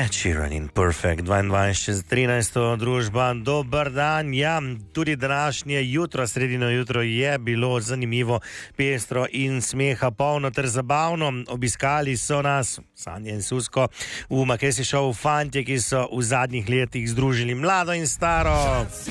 Ed Sheeran in Perfect 22:13 družba. Dober dan. Ja, tudi današnje jutro, sredino jutro je bilo zanimivo, pestro in smeha polno ter zabavno. Obiskali so nas Sanja in Susko v Makesi Show fantje, ki so v zadnjih letih združili mlado in staro.